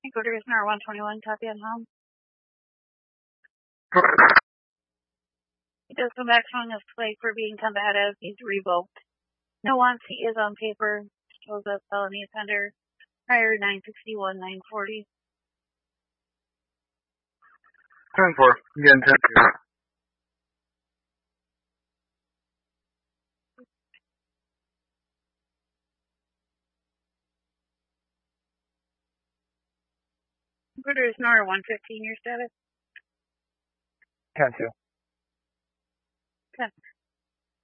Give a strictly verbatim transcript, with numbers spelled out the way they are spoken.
Encoder is N one twenty-one, copy on home. He does come back showing his flag for being combative. He's revoked. No wants, he is on paper. Shows up felony offender. Prior nine sixty-one, nine forty. ten four. Again, ten two. Encoder is N one fifteen, your status? ten two. ten.